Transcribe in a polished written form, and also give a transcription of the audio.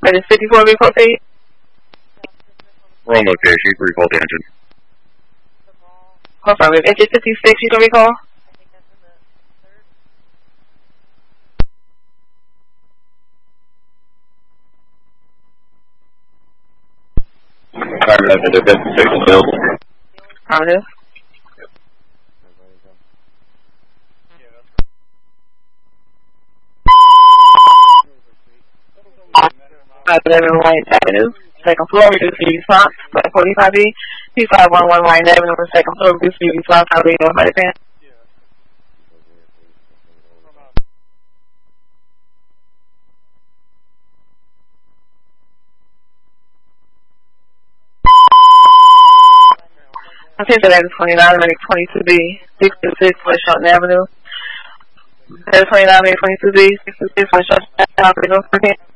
That is 54 vehicle state. We're on location. You can recall the engine. Hold on, engine 56, you can recall? Sorry, that's the 56 available. Affirmative. White Avenue, second floor, reduce speed response, 45B, P511 White Avenue, second floor, reduce speed response, how do you know about it, man? Attention, that is 29, medic 22B, 626 West Shelton Avenue. That is 29, medic 22B, 626 West Shelton Avenue,